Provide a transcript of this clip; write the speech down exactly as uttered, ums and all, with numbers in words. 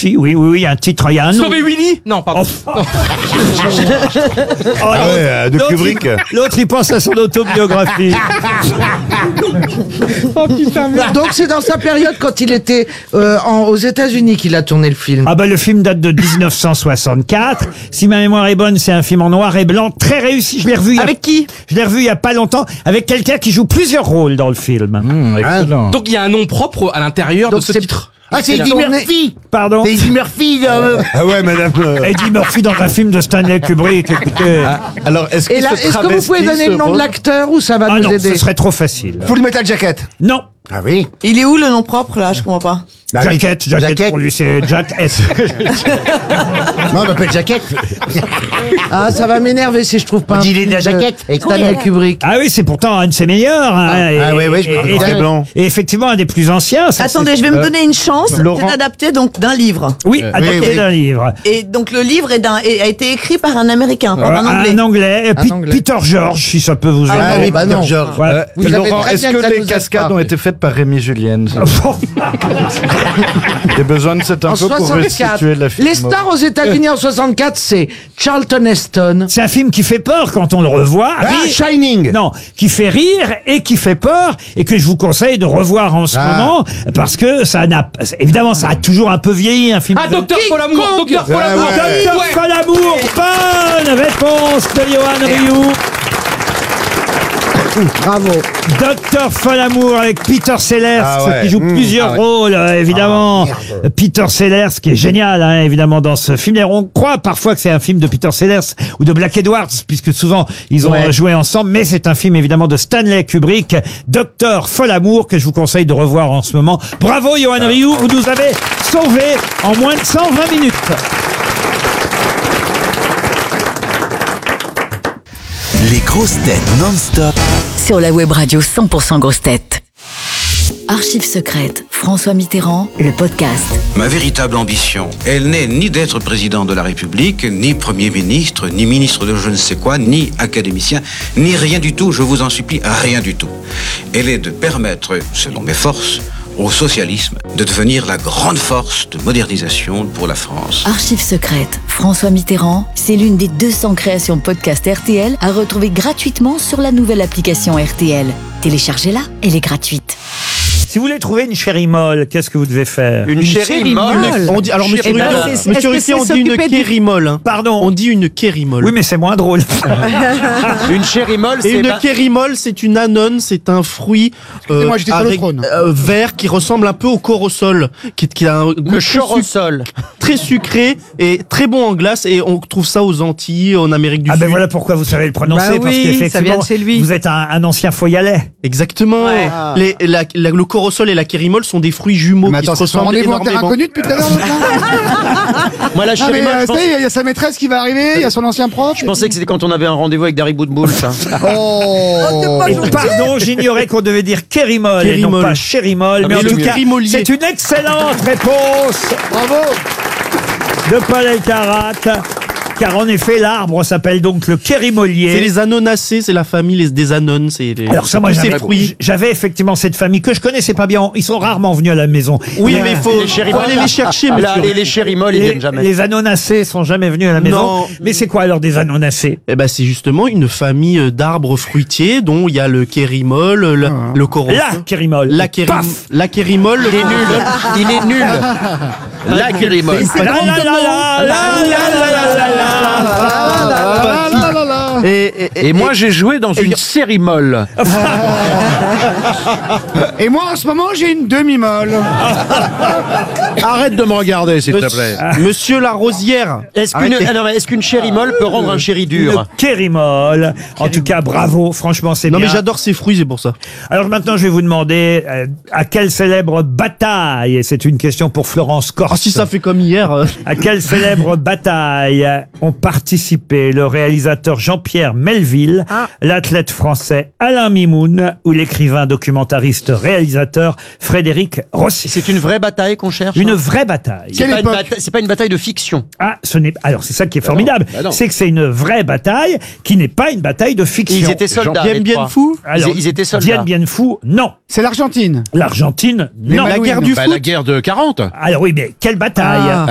Si, oui, oui, oui, il y a un titre, il y a un nom. Sauver Willy? Non, pardon. Oh. Non. Oh, Ah ouais, euh, de l'autre, Kubrick. il- L'autre, il pense à son autobiographie. Oh putain, merde. Donc c'est dans sa période quand il était euh, en- aux États-Unis qu'il a tourné le film. Ah bah le film date de dix-neuf cent soixante-quatre. Si ma mémoire est bonne, c'est un film en noir et blanc très réussi. Je l'ai revu. il y a- Avec qui? Je l'ai revu il y a pas longtemps avec quelqu'un qui joue plusieurs rôles dans le film. Mmh, excellent. Donc il y a un nom propre à l'intérieur de Donc, ce c'est- titre. Ah, c'est Eddie tourné- Murphy. Pardon. C'est Eddie Murphy. euh, Ah ouais, madame. euh, Eddie Murphy dans un film de Stanley Kubrick. Écoutez. ah, alors, est-ce Et qu'il là, se est-ce que vous travestit, pouvez donner ce le nom de rôle l'acteur ou ça va Ah nous non, aider? ce serait trop facile. Full Metal Jacket. Non. Ah oui. Il est où le nom propre là? Je comprends pas. Bah oui. Jacket, Jacket, Jacket. pour lui c'est Jack S. Non, on m'appelle Jacket. Ah, ça va m'énerver si je trouve pas On un dit il est de la film de jaquette. Et Stanley Kubrick. Ah oui, c'est pourtant un de ses meilleurs. Hein, Ah, et, ah oui, oui, je me et- rappelle. et- Très blanc. et effectivement un des plus anciens. ça, Attendez, c'est- je vais me euh, donner une chance. Laurent. C'est adapté donc d'un livre. Oui, adapté oui, oui. d'un livre. Et donc le livre est d'un, est- a été écrit par un Américain, par un Anglais. Un anglais, euh, Un Pi- anglais. Peter George, si ça peut vous aider. Ah oui, bah non. George. Voilà. Euh, Vous savez Laurent, très est-ce bien que, que ça les nous aide cascades pas. ont été faites par Rémi Julienne J'ai besoin de cette En info pour soixante-quatre. restituer la film. Les stars aux États-Unis en soixante-quatre, c'est Charlton Heston. C'est un film qui fait peur quand on le revoit. Ah, Rire- Shining. Non, qui fait rire et qui fait peur et que je vous conseille de revoir en ce Ah. moment parce que ça n'a évidemment ça a toujours un peu vieilli un film. Ah, de- Docteur Folamour, Docteur Ah Folamour. ouais. Docteur Folamour, bonne réponse de Johan Rioux. Bravo. Docteur Folamour avec Peter Sellers Ah ouais. qui joue Mmh, plusieurs ah ouais. rôles euh, évidemment. Ah, Peter Sellers qui est génial hein, évidemment dans ce film. Et on croit parfois que c'est un film de Peter Sellers ou de Black Edwards puisque souvent ils ont Ouais. joué ensemble, mais c'est un film évidemment de Stanley Kubrick, Docteur Folamour, que je vous conseille de revoir en ce moment. Bravo Johan Rioux, vous nous avez sauvé en moins de cent vingt minutes. Les grosses têtes non-stop. Sur la web radio cent pour cent grosses têtes. Archives secrètes, François Mitterrand, le podcast. Ma véritable ambition, elle n'est ni d'être président de la République, ni Premier ministre, ni ministre de je ne sais quoi, ni académicien, ni rien du tout, je vous en supplie, rien du tout. Elle est de permettre, selon mes forces, au socialisme de devenir la grande force de modernisation pour la France. Archives secrètes, François Mitterrand, c'est l'une des deux cents créations podcast R T L à retrouver gratuitement sur la nouvelle application R T L. Téléchargez-la, elle est gratuite. Si vous voulez trouver une chérie molle, qu'est-ce que vous devez faire? Une chérie molle. On dit, alors, monsieur Eh ben, Ruquier, c'est- monsieur est-ce que Ruquier, c'est on dit une s'occuper du- kérimole. Hein. Pardon. On dit une kérimole. Oui, mais c'est moins drôle. Une chérie molle, Et c'est une pas- kérimole, c'est une anone, c'est un fruit euh, moi, j'étais sur le avec- trône. euh, vert qui ressemble un peu au corosol, qui, qui a un goût le très, suc- chorosol. très sucré et très bon en glace. Et on trouve ça aux Antilles, en Amérique du Ah Sud. ben voilà pourquoi vous savez le prononcer, Bah parce oui, qu'effectivement, ça vient de chez lui. vous êtes un, un ancien foyalais. Exactement. Ouais. Les, la, la- le corosol et la kérimole sont des fruits jumeaux Mais qui attends, se c'est son ressemblent rendez-vous en terre énormément. inconnue depuis tout à l'heure. Moi, la Ah, mais chérie molle, euh, je ça pense- y est, il y a sa maîtresse qui va arriver, il y a son ancien prof. je pensais que c'était quand on avait un rendez-vous avec Dari Boudboul, ça. Oh. Et pardon, j'ignorais qu'on devait dire kérimol et non Kérimol. pas chérimol, mais Ah, en mais tout le cas, kérimolier. c'est une excellente réponse Bravo. de Paul Elkarat. Car en effet, l'arbre s'appelle donc le kérimolier. C'est les anonacées, c'est la famille les- des anones. C'est les- Alors ça, moi, tous ces j'avais, fruits. j'avais effectivement cette famille que je connaissais pas bien. Ils sont rarement venus à la maison. Oui, Euh, mais il faut, Les chéri faut aller les chercher, Là, monsieur. et les chéri molles, ils les, viennent jamais. les anonacées sont jamais venus à la maison. Non. Mais c'est quoi alors des anonacées? Eh ben, c'est justement une famille euh, d'arbres fruitiers dont il y a le kérimol, le, le corosol. La kérimol. La, kérim- Paf. la kérimol. Il est nul. Il est nul. La chéri molle. La, la, la, la, la, la, la, la, la, la. Et, et, et- Et moi, j'ai joué dans une série molle. Et moi, en ce moment, j'ai une demi-molle. Arrête de me regarder, s'il te Monsieur- plaît. Monsieur Larosière. Est-ce qu'une Arrêtez. alors, est-ce qu'une chéri molle peut rendre un chéri dur? Le kérimol. En tout cas, bravo. Franchement, c'est Non, bien. mais j'adore ces fruits, c'est pour ça. Alors maintenant, je vais vous demander euh, à quelle célèbre bataille, et c'est une question pour Florence Corse. Ah, si ça fait comme hier. euh, À quelle célèbre bataille ont participé le réalisateur Jean-Pierre Melville, Ah. l'athlète français Alain Mimoun ou l'écrivain documentariste réalisateur Frédéric Rossi? C'est une vraie bataille qu'on cherche. Une vraie bataille. C'est Quelle pas, une époque bata- c'est pas une bataille de fiction. Ah, ce n'est alors c'est ça qui est formidable, bah non. c'est que c'est une vraie bataille qui n'est pas une bataille de Et fiction. ils étaient soldats. Bien les bien trois. fou. Alors, ils, ils étaient soldats. Bien bien fou, non. C'est l'Argentine. L'Argentine, non. Malouines. La guerre du Bah, foot. la guerre de quarante. Alors oui, mais quelle bataille? Ah.